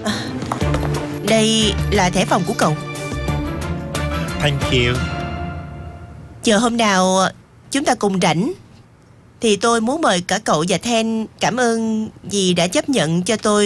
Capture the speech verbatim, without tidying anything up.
Đây là thẻ phòng của cậu. Thank you. Chờ hôm nào chúng ta cùng rảnh thì tôi muốn mời cả cậu và Then cảm ơn vì đã chấp nhận cho tôi